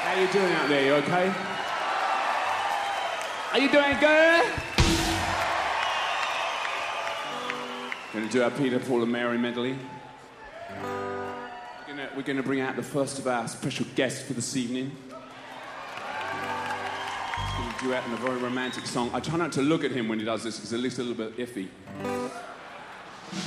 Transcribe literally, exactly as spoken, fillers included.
How you doing out there? You okay? Are you doing good? We're gonna do our Peter, Paul and Mary medley. We're gonna, we're gonna bring out the first of our special guests for this evening. He's gonna duet in a very romantic song. I try not to look at him when he does this because it looks a little bit iffy.